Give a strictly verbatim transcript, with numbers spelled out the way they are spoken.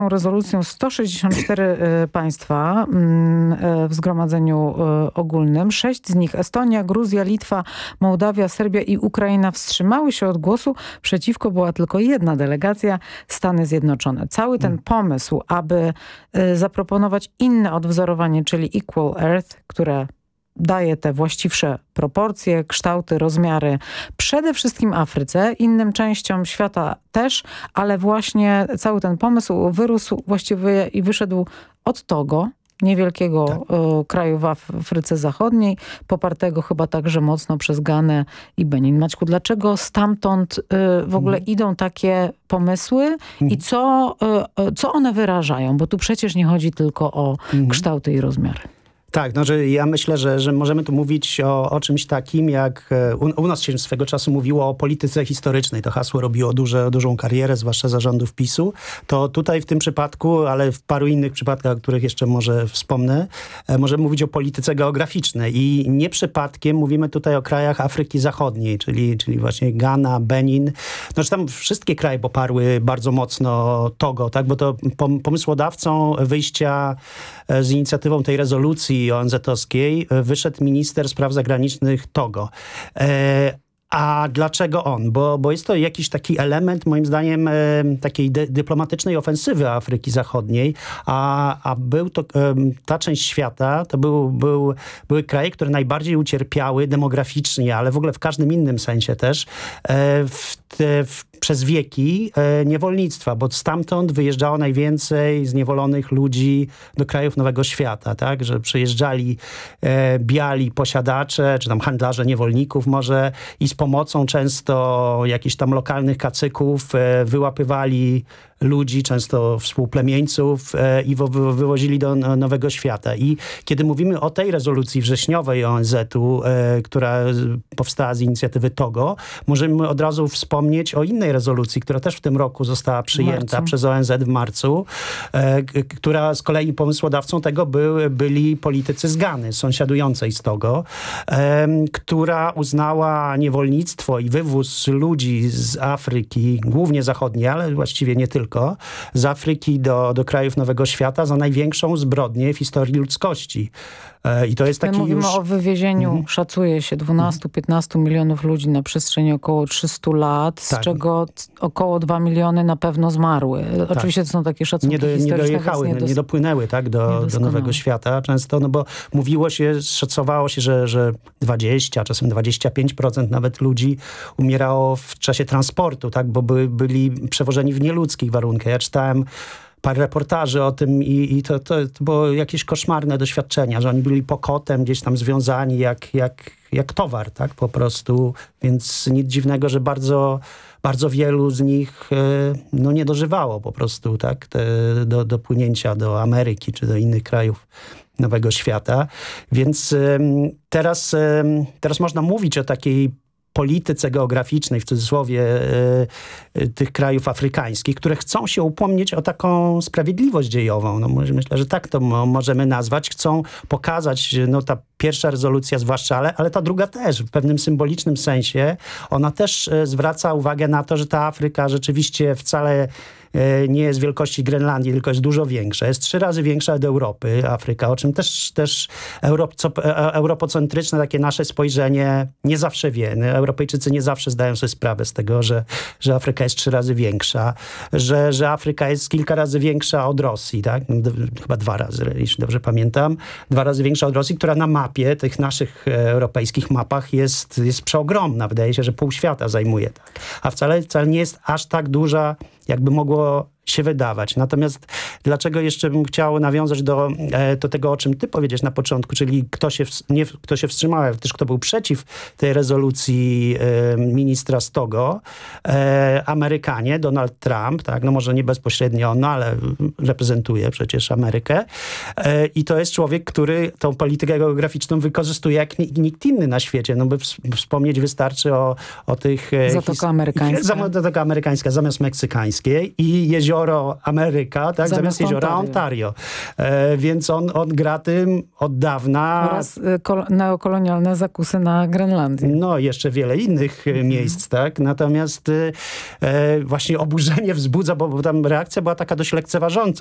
rezolucją sto sześćdziesiąt cztery państwa w Zgromadzeniu Ogólnym. Sześć z nich, Estonia, Gruzja, Litwa, Mołdawia, Serbia i Ukraina, wstrzymały się od głosu. Przeciwko była tylko jedna delegacja, Stany Zjednoczone. Cały ten pomysł, aby zaproponować inne odwzorowanie, czyli Equal Earth, które daje te właściwsze proporcje, kształty, rozmiary przede wszystkim Afryce, innym częściom świata też, ale właśnie cały ten pomysł wyrósł właściwie i wyszedł od Togo, niewielkiego tak. y, kraju w Afryce Zachodniej, popartego chyba także mocno przez Ganę i Benin. Maćku, dlaczego stamtąd y, w ogóle mm. idą takie pomysły mm. i co, y, co one wyrażają? Bo tu przecież nie chodzi tylko o mm. kształty i rozmiary. Tak, no, że ja myślę, że, że możemy tu mówić o, o czymś takim, jak u, u nas się swego czasu mówiło o polityce historycznej. To hasło robiło duże, dużą karierę, zwłaszcza za rządów PiSu. To tutaj w tym przypadku, ale w paru innych przypadkach, o których jeszcze może wspomnę, możemy mówić o polityce geograficznej. I nie przypadkiem mówimy tutaj o krajach Afryki Zachodniej, czyli, czyli właśnie Gana, Benin. Znaczy tam wszystkie kraje poparły bardzo mocno Togo, tak? Bo to pomysłodawcą wyjścia z inicjatywą tej rezolucji O N Z-owskiej wyszedł minister spraw zagranicznych Togo. E, a dlaczego on? Bo, bo jest to jakiś taki element, moim zdaniem, e, takiej dy, dyplomatycznej ofensywy Afryki Zachodniej, a, a był to, e, ta część świata, to był, był, były kraje, które najbardziej ucierpiały demograficznie, ale w ogóle w każdym innym sensie też, e, w, te, w przez wieki e, niewolnictwa, bo stamtąd wyjeżdżało najwięcej zniewolonych ludzi do krajów Nowego Świata, tak? Że przyjeżdżali e, biali posiadacze, czy tam handlarze niewolników może i z pomocą często jakichś tam lokalnych kacyków e, wyłapywali ludzi, często współplemieńców e, i wo, wy, wywozili do no, Nowego Świata. I kiedy mówimy o tej rezolucji wrześniowej O N Z-u, e, która powstała z inicjatywy Togo, możemy od razu wspomnieć o innej rezolucji, która też w tym roku została przyjęta przez O N Z w marcu, e, k- która z kolei pomysłodawcą tego by, byli politycy z Gany, sąsiadującej z Togo, e, która uznała niewolnictwo i wywóz ludzi z Afryki, głównie zachodniej, ale właściwie nie tylko, z Afryki do, do krajów Nowego Świata za największą zbrodnię w historii ludzkości. E, I to jest taki My mówimy już... o wywiezieniu, mm. szacuje się, dwanaście do piętnastu milionów ludzi na przestrzeni około trzystu lat, tak. z czego około dwa miliony na pewno zmarły. Tak. Oczywiście to są takie szacunki nie do, historyczne. Nie dojechały, nie, dos- nie dopłynęły tak, do, do Nowego Świata często, no bo mówiło się, szacowało się, że, że dwadzieścia, czasem dwadzieścia pięć procent nawet ludzi umierało w czasie transportu, tak, bo by, byli przewożeni w nieludzkich warunkach. Ja czytałem parę reportaży o tym i, i to, to, to było jakieś koszmarne doświadczenia, że oni byli pokotem gdzieś tam związani jak, jak, jak towar, tak, po prostu. Więc nic dziwnego, że bardzo, bardzo wielu z nich no, nie dożywało po prostu, tak, te, do, do płynięcia do Ameryki czy do innych krajów Nowego Świata. Więc teraz, teraz można mówić o takiej polityce geograficznej, w cudzysłowie, y, y, tych krajów afrykańskich, które chcą się upomnieć o taką sprawiedliwość dziejową. No, myślę, że tak to mo- możemy nazwać. Chcą pokazać, no ta pierwsza rezolucja zwłaszcza, ale, ale ta druga też, w pewnym symbolicznym sensie. Ona też y, zwraca uwagę na to, że ta Afryka rzeczywiście wcale nie jest wielkości Grenlandii, tylko jest dużo większa. Jest trzy razy większa od Europy, Afryka, o czym też, też Europ, co, europocentryczne takie nasze spojrzenie nie zawsze wie. Europejczycy nie zawsze zdają sobie sprawę z tego, że, że Afryka jest trzy razy większa, że, że Afryka jest kilka razy większa od Rosji, tak? Chyba dwa razy, jeśli dobrze pamiętam. Dwa razy większa od Rosji, która na mapie, tych naszych europejskich mapach jest, jest przeogromna. Wydaje się, że pół świata zajmuje. Tak? A wcale, wcale nie jest aż tak duża, jakby mogło się wydawać. Natomiast dlaczego jeszcze bym chciał nawiązać do, do tego, o czym ty powiedziałeś na początku, czyli kto się, nie kto się wstrzymał, ale też kto był przeciw tej rezolucji e, ministra z Togo. E, Amerykanie, Donald Trump, tak, no może nie bezpośrednio on, no, ale reprezentuje przecież Amerykę. E, I to jest człowiek, który tą politykę geograficzną wykorzystuje jak nikt inny na świecie. No by wspomnieć wystarczy o, o tych... Zatoka Amerykańska. Zatoka Amerykańska zamiast meksykańskiej i jeziora jezioro Ameryka, tak, zamiast, zamiast jeziora Ontario. Ontario. E, więc on, on gra tym od dawna. Oraz kol- neokolonialne zakusy na Grenlandii. No, jeszcze wiele innych mhm. miejsc, tak. Natomiast e, właśnie oburzenie wzbudza, bo, bo tam reakcja była taka dość lekceważąca.